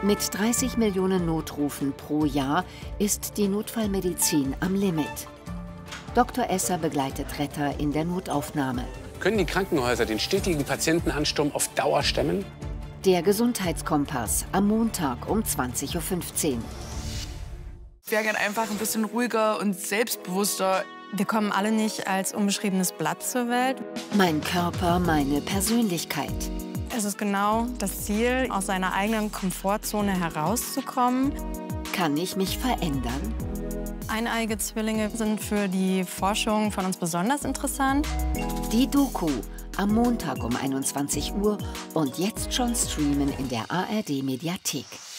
Mit 30 Millionen Notrufen pro Jahr ist die Notfallmedizin am Limit. Dr. Esser begleitet Retter in der Notaufnahme. Können die Krankenhäuser den stetigen Patientenansturm auf Dauer stemmen? Der Gesundheitskompass am Montag um 20:15 Uhr. Ich wäre gern einfach ein bisschen ruhiger und selbstbewusster. Wir kommen alle nicht als unbeschriebenes Blatt zur Welt. Mein Körper, meine Persönlichkeit. Es ist genau das Ziel, aus seiner eigenen Komfortzone herauszukommen. Kann ich mich verändern? Eineige Zwillinge sind für die Forschung von uns besonders interessant. Die Doku am Montag um 21 Uhr und jetzt schon streamen in der ARD Mediathek.